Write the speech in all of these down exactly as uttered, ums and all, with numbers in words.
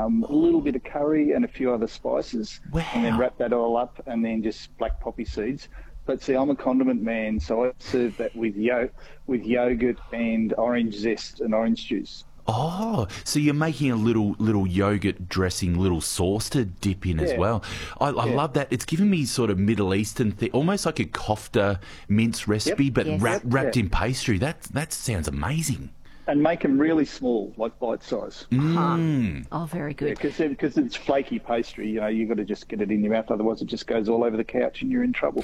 um, a little bit of curry and a few other spices. Wow. And then wrap that all up, and then just black poppy seeds. But see, I'm a condiment man, so I serve that with yo- with yogurt and orange zest and orange juice. Oh, so you're making a little little yogurt dressing, little sauce to dip in as Yeah. well. I, I Yeah. love that. It's giving me sort of Middle Eastern thing, almost like a kofta mince recipe, Yep. but Yes. wrap, wrapped Yeah. in pastry. That that sounds amazing. And make them really small, like bite size. Mm. Oh, very good. Because because it's flaky pastry, you know, you've got to just get it in your mouth, otherwise it just goes all over the couch and you're in trouble.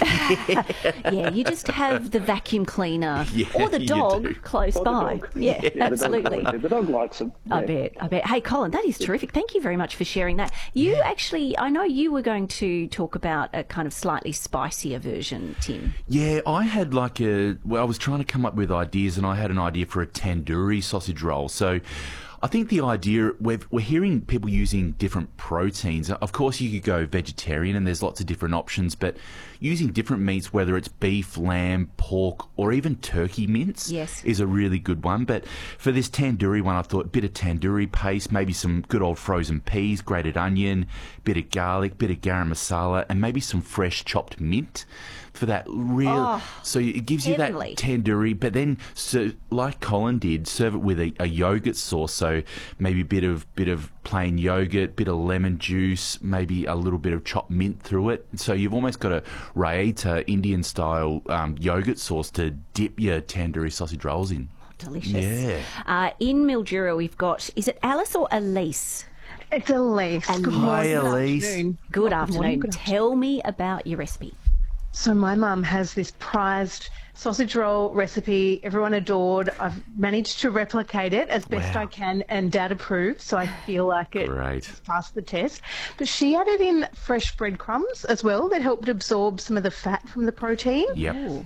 Yeah, you just have the vacuum cleaner Yeah, or the you dog do. close Or the by. dog. Yeah, Yeah, the dog- absolutely. The dog likes them. I Yeah. bet, I bet. Hey, Colin, that is terrific. Thank you very much for sharing that. You actually, I know you were going to talk about a kind of slightly spicier version, Tim. Yeah, I had like a. Well, I was trying to come up with ideas, and I had an idea for a tandoori sausage roll. So, I think the idea we're we're hearing people using different proteins. Of course, you could go vegetarian, and there's lots of different options. But using different meats, whether it's beef, lamb, pork, or even turkey mince, Yes. is a really good one. But for this tandoori one, I thought a bit of tandoori paste, maybe some good old frozen peas, grated onion, bit of garlic, bit of garam masala, and maybe some fresh chopped mint for that real. Oh, so it gives you heavenly. that tandoori, but then, so like Colin did, serve it with a, a yogurt sauce. So maybe a bit of bit of plain yogurt, bit of lemon juice, maybe a little bit of chopped mint through it. So you've almost got a Raita Indian style um, yogurt sauce to dip your tandoori sausage rolls in. Delicious. Yeah. Uh, in Mildura, we've got, is it Alice or Elise? It's Elise. Good Elise. morning. Hi, Elise. afternoon. Good Good afternoon. morning, good Tell me about your recipe. So my mum has this prized sausage roll recipe everyone adored. I've managed to replicate it as best Wow. I can, and Dad approves, so I feel like it Great. passed the test. But she added in fresh breadcrumbs as well that helped absorb some of the fat from the protein. Yep.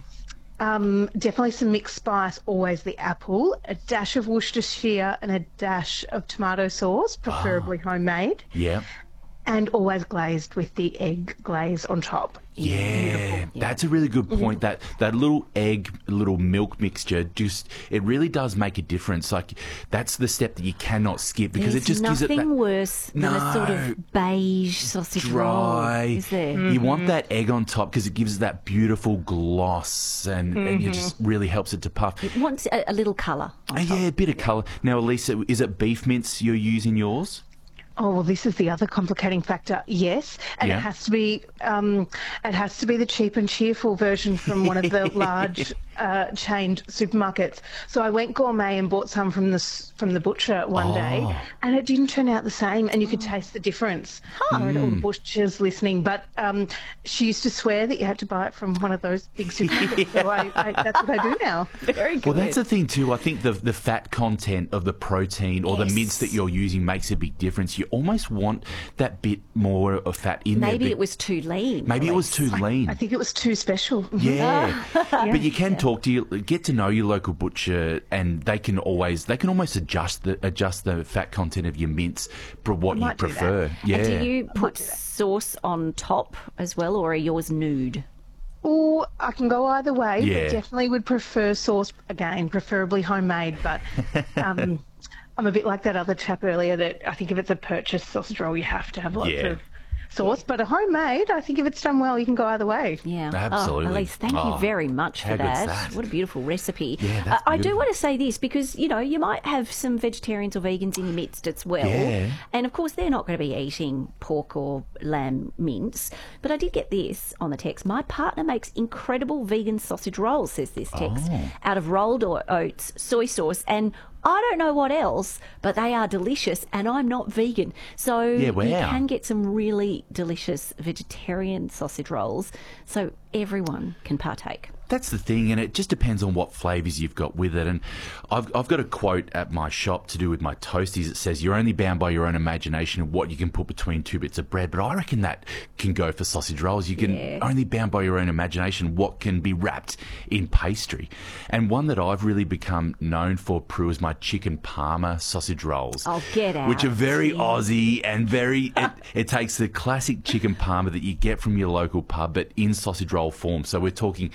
Um, definitely some mixed spice, always the apple, a dash of Worcestershire and a dash of tomato sauce, preferably homemade, Yep. and always glazed with the egg glaze on top. Yeah, that's a really good point. That that little egg, little milk mixture, just it really does make a difference. Like that's the step that you cannot skip because There's it just gives it nothing that worse than a sort No. of beige sausage dry. roll, is there? You want that egg on top because it gives it that beautiful gloss and, and it just really helps it to puff. It wants a, a little colour. Uh, yeah, a bit of colour. Now, Elisa, is it beef mince you're using yours? Oh, well, this is the other complicating factor. Yes, and Yeah. it has to be um, it has to be the cheap and cheerful version from one of the large uh, chained supermarkets. So I went gourmet and bought some from the s- from the butcher one Oh. day, and it didn't turn out the same, and you could taste the difference. Sorry to all the butchers listening, but um, she used to swear that you had to buy it from one of those big supermarkets. So I, I, that's what I do now. Very good. Well, that's the thing too. I think the the fat content of the protein or Yes. the mince that you're using makes a big difference. You almost want that bit more of fat in there. Maybe but- it was too lean. Maybe it was Elise. too lean. I think it was too special. Yeah, but you can talk to you, get to know your local butcher, and they can always they can almost adjust the adjust the fat content of your mince for what you might do that. prefer. Yeah, And do you put sauce on top as well, or are yours nude? Oh, I can go either way. Yeah. But definitely would prefer sauce again, preferably homemade. But um, I'm a bit like that other chap earlier that I think if it's a purchased sausage roll, you have to have lots Yeah. of sauce. But a homemade, I think if it's done well, you can go either way. Yeah, Absolutely. Oh, Elise, thank Oh, you very much how for good's that. that? What a beautiful recipe. Yeah, that's Uh, I do beautiful. want to say this because you know you might have some vegetarians or vegans in your midst as well, Yeah. and of course they're not going to be eating pork or lamb mince. But I did get this on the text. My partner makes incredible vegan sausage rolls, says this text, Oh. out of rolled o- oats, soy sauce, and I don't know what else, but they are delicious, and I'm not vegan. So Yeah, wow. you can get some really delicious vegetarian sausage rolls, so everyone can partake. That's the thing, and it just depends on what flavours you've got with it. And I've, I've got a quote at my shop to do with my toasties. It says, "You're only bound by your own imagination of what you can put between two bits of bread." But I reckon that can go for sausage rolls. You can Yeah. only bound by your own imagination what can be wrapped in pastry. And one that I've really become known for, Prue, is my chicken parma sausage rolls. Oh, get out. Which are very Gee. Aussie and very... It, it takes the classic chicken parma that you get from your local pub, but in sausage roll form. So we're talking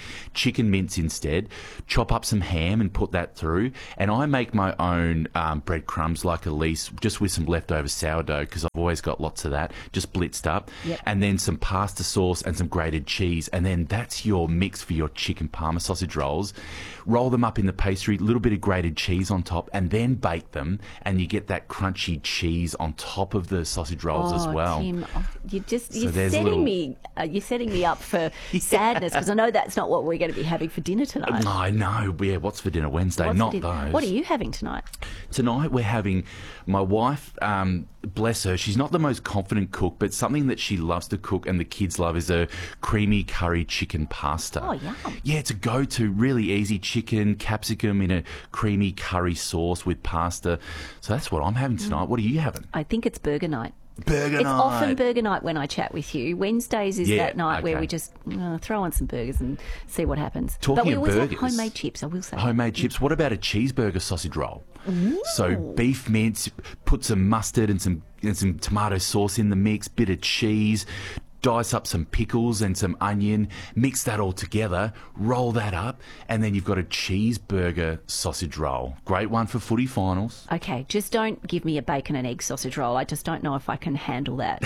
chicken mince instead. Chop up some ham and put that through. And I make my own um, breadcrumbs like Elise, just with some leftover sourdough, because I've always got lots of that, just blitzed up. Yep. And then some pasta sauce and some grated cheese. And then that's your mix for your chicken parma sausage rolls. Roll them up in the pastry, a little bit of grated cheese on top, and then bake them. And you get that crunchy cheese on top of the sausage rolls oh, as well. Tim, oh, you just So you're there's a setting little- me uh, you're setting me up for sadness, because I know that's not what we're going to be having for dinner tonight. I know. Yeah, what's for dinner Wednesday? What's Not for dinner? those. What are you having tonight? Tonight we're having my wife, um, bless her, she's not the most confident cook, but something that she loves to cook and the kids love is a creamy curry chicken pasta. Oh, yum. Yeah, it's a go-to, really easy chicken, capsicum in a creamy curry sauce with pasta. So that's what I'm having tonight. What are you having? I think it's burger night. Burger It's night. often burger night when I chat with you. Wednesdays is Yeah, that night where okay. we just uh, throw on some burgers and see what happens. Talking but we of always burgers, have homemade chips, I will say. Homemade chips. What about a cheeseburger sausage roll? So beef mince, put some mustard and some and some tomato sauce in the mix, bit of cheese, dice up some pickles and some onion, mix that all together, roll that up, and then you've got a cheeseburger sausage roll. Great one for footy finals. Okay, just don't give me a bacon and egg sausage roll. I just don't know if I can handle that.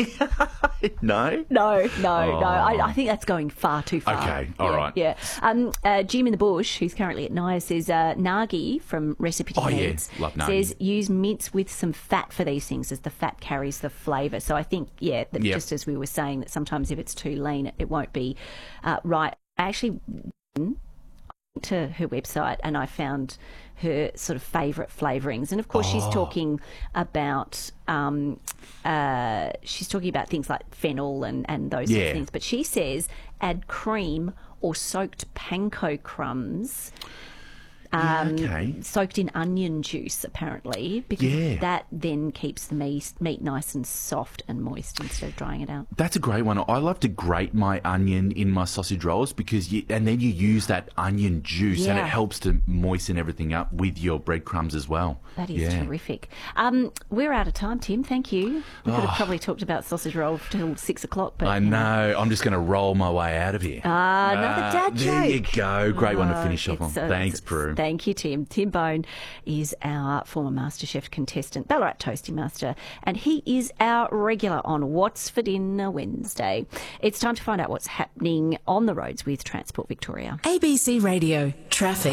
No? No, no, no. Oh. I, I think that's going far too far. Okay, all yeah, right. Yeah. Um, uh, Jim in the Bush, who's currently at Naya, says uh, Nagi from Recipe Oh, yeah. Heads Love Nagi. says use mince with some fat for these things, as the fat carries the flavour. So I think, yeah, that Yep. just as we were saying, that sometimes if it's too lean, it, it won't be uh, right. I actually went to her website and I found her sort of favourite flavourings, and of course she's Oh. talking about um, uh, she's talking about things like fennel and, and those sorts Yeah. of things. But she says add cream or soaked panko crumbs. Um, okay. Soaked in onion juice, apparently, because Yeah. that then keeps the meat, meat nice and soft and moist instead of drying it out. That's a great one. I love to grate my onion in my sausage rolls because, you, and then you use that onion juice, and Yeah. it helps to moisten everything up with your breadcrumbs as well. That is Yeah. terrific. Um, we're out of time, Tim. Thank you. We could have probably talked about sausage roll till six o'clock. But Oh. I you know. I'm just going to roll my way out of here. Ah, another dad There you joke. go. Great one to Oh, finish off on. it's, uh, Thanks, it's- Prue. Thank you, Tim. Tim Bone is our former MasterChef contestant, Ballarat Toasty Master, and he is our regular on What's for Dinner Wednesday. It's time to find out what's happening on the roads with Transport Victoria. A B C Radio Traffic.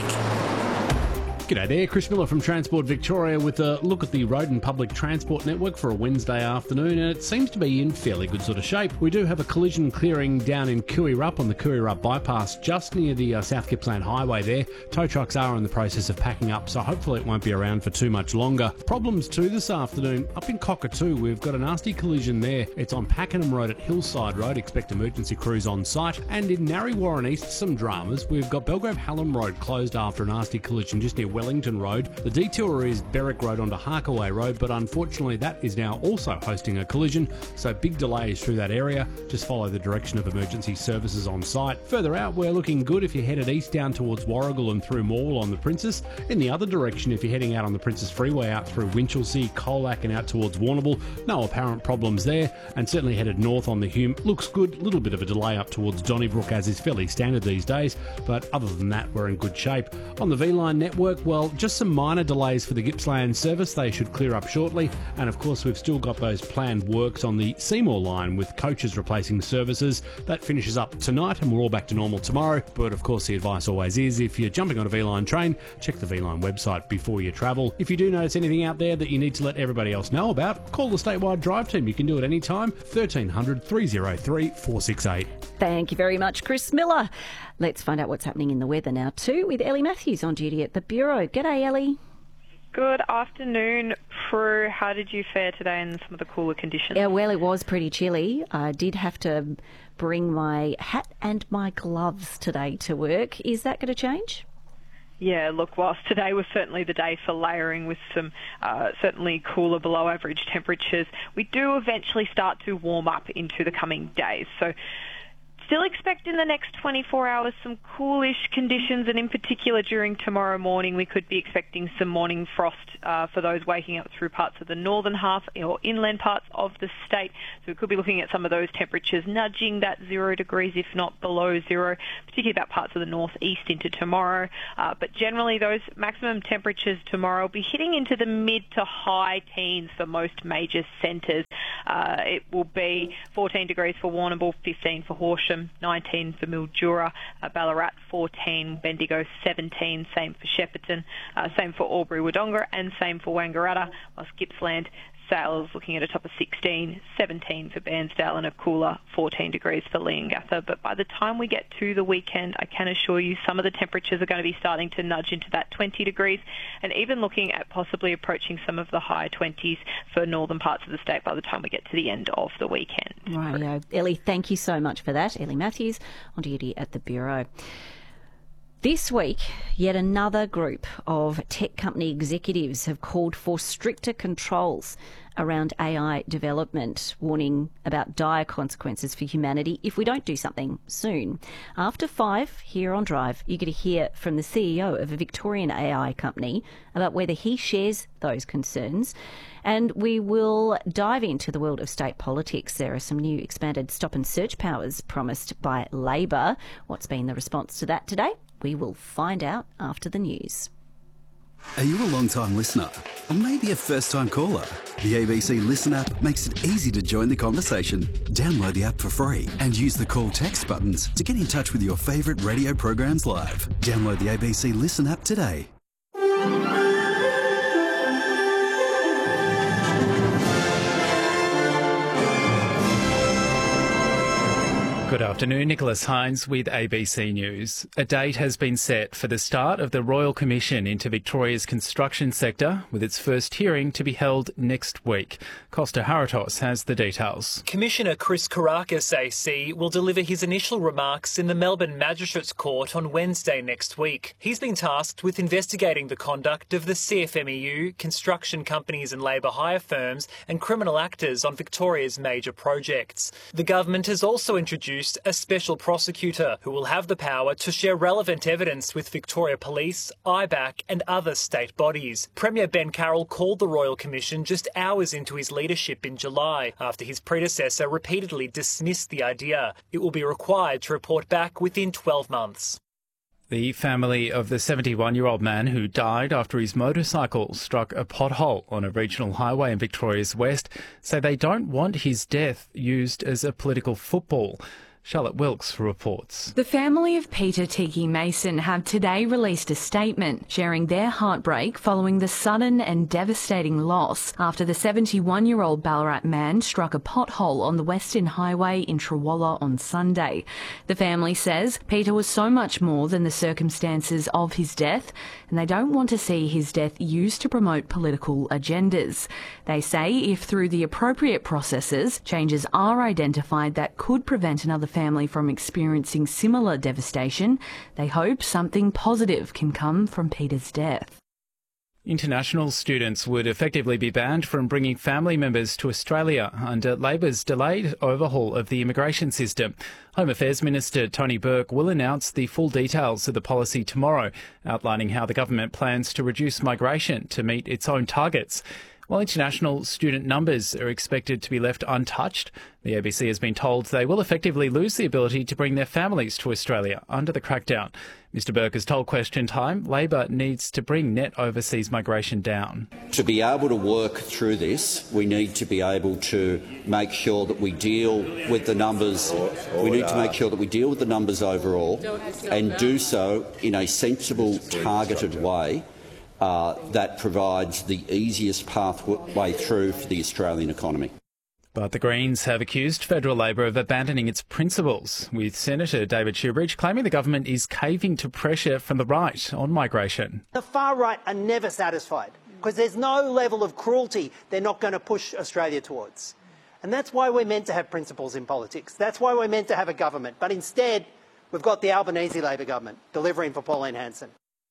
G'day there, Chris Miller from Transport Victoria with a look at the road and public transport network for a Wednesday afternoon, and it seems to be in fairly good sort of shape. We do have a collision clearing down in Cooey-Rupp on the Cooey-Rupp bypass, just near the uh, South Gippsland Highway there. Tow trucks are in the process of packing up, so hopefully it won't be around for too much longer. Problems too this afternoon, up in Cockatoo, we've got a nasty collision there. It's on Pakenham Road at Hillside Road, expect emergency crews on site. And in Narre Warren East, some dramas. We've got Belgrave Hallam Road closed after a nasty collision just near Wellington Road. The detour is Berwick Road onto Harkaway Road, but unfortunately that is now also hosting a collision, so big delays through that area. Just follow the direction of emergency services on site. Further out, we're looking good if you're headed east down towards Warrigal and through Morwell on the Princess. In the other direction, if you're heading out on the Princess Freeway out through Winchelsea, Colac and out towards Warrnambool, no apparent problems there. And certainly headed north on the Hume, looks good. Little bit of a delay up towards Donnybrook, as is fairly standard these days, but other than that, we're in good shape. On the V-Line network, well, just some minor delays for the Gippsland service. They should clear up shortly. And of course, we've still got those planned works on the Seymour line with coaches replacing services. That finishes up tonight and we're all back to normal tomorrow. But of course, the advice always is, if you're jumping on a V-Line train, check the V-Line website before you travel. If you do notice anything out there that you need to let everybody else know about, call the statewide drive team. You can do it anytime. thirteen hundred, three oh three, four six eight. Thank you very much, Chris Miller. Let's find out what's happening in the weather now too with Ellie Matthews on duty at the Bureau. G'day, Ellie. Good afternoon, Prue. How did you fare today in some of the cooler conditions? Yeah, well, it was pretty chilly. I did have to bring my hat and my gloves today to work. Is that going to change? Yeah, look, whilst today was certainly the day for layering with some uh, certainly cooler below average temperatures, we do eventually start to warm up into the coming days. So Still expect in the next twenty-four hours some coolish conditions, and in particular during tomorrow morning we could be expecting some morning frost uh, for those waking up through parts of the northern half or inland parts of the state. So we could be looking at some of those temperatures nudging that zero degrees, if not below zero, particularly about parts of the northeast into tomorrow. Uh, but generally those maximum temperatures tomorrow will be hitting into the mid to high teens for most major centres. Uh, it will be fourteen degrees for Warrnambool, fifteen for Horsham, nineteen for Mildura, uh, Ballarat fourteen, Bendigo seventeen, same for Shepparton, uh, same for Albury Wodonga, and same for Wangaratta, whilst Gippsland Sales looking at a top of sixteen, seventeen for Bairnsdale, and a cooler fourteen degrees for Leongatha. But by the time we get to the weekend, I can assure you some of the temperatures are going to be starting to nudge into that twenty degrees, and even looking at possibly approaching some of the high twenties for northern parts of the state by the time we get to the end of the weekend. Right, Ellie, thank you so much for that. Ellie Matthews on duty at the Bureau. This week, yet another group of tech company executives have called for stricter controls around A I development, warning about dire consequences for humanity if we don't do something soon. After five, here on Drive, you're going to hear from the C E O of a Victorian A I company about whether he shares those concerns. And we will dive into the world of state politics. There are some new expanded stop and search powers promised by Labor. What's been the response to that today? We will find out after the news. Are you a long-time listener? Or maybe a first-time caller? The A B C Listen app makes it easy to join the conversation. Download the app for free and use the call text buttons to get in touch with your favourite radio programs live. Download the A B C Listen app today. Good afternoon, Nicholas Hines with A B C News. A date has been set for the start of the Royal Commission into Victoria's construction sector, with its first hearing to be held next week. Costa Haratos has the details. Commissioner Chris Kourakis A C will deliver his initial remarks in the Melbourne Magistrates Court on Wednesday next week. He's been tasked with investigating the conduct of the C F M E U, construction companies and labour hire firms and criminal actors on Victoria's major projects. The government has also introduced a special prosecutor who will have the power to share relevant evidence with Victoria Police, I B A C and other state bodies. Premier Ben Carroll called the Royal Commission just hours into his leadership in July, after his predecessor repeatedly dismissed the idea. It will be required to report back within twelve months. The family of the seventy-one-year-old man who died after his motorcycle struck a pothole on a regional highway in Victoria's west say they don't want his death used as a political football. Charlotte Wilkes reports. The family of Peter Tiki Mason have today released a statement sharing their heartbreak following the sudden and devastating loss after the seventy-one-year-old Ballarat man struck a pothole on the Western Highway in Trawalla on Sunday. The family says Peter was so much more than the circumstances of his death, and they don't want to see his death used to promote political agendas. They say if through the appropriate processes, changes are identified that could prevent another family from experiencing similar devastation, they hope something positive can come from Peter's death. International students would effectively be banned from bringing family members to Australia under Labor's delayed overhaul of the immigration system. Home Affairs Minister Tony Burke will announce the full details of the policy tomorrow, outlining how the government plans to reduce migration to meet its own targets. While international student numbers are expected to be left untouched, the A B C has been told they will effectively lose the ability to bring their families to Australia under the crackdown. Mister Burke has told Question Time Labor needs to bring net overseas migration down. To be able to work through this, we need to be able to make sure that we deal with the numbers. We need to make sure that we deal with the numbers overall and do so in a sensible, targeted way. Uh, that provides the easiest pathway through for the Australian economy. But the Greens have accused federal Labor of abandoning its principles, with Senator David Shoebridge claiming the government is caving to pressure from the right on migration. The far right are never satisfied because there's no level of cruelty they're not going to push Australia towards. And that's why we're meant to have principles in politics. That's why we're meant to have a government. But instead, we've got the Albanese Labor government delivering for Pauline Hanson.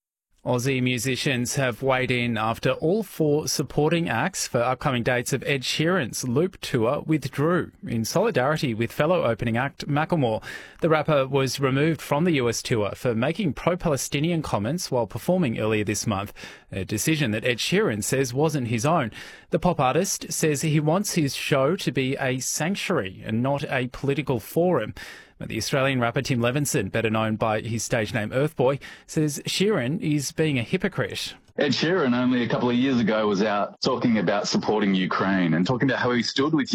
Aussie musicians have weighed in after all four supporting acts for upcoming dates of Ed Sheeran's Loop tour withdrew in solidarity with fellow opening act Macklemore. The rapper was removed from the U S tour for making pro-Palestinian comments while performing earlier this month, a decision that Ed Sheeran says wasn't his own. The pop artist says he wants his show to be a sanctuary and not a political forum. But the Australian rapper Tim Levinson, better known by his stage name Earthboy, says Sheeran is being a hypocrite. Ed Sheeran only a couple of years ago was out talking about supporting Ukraine and talking about how he stood with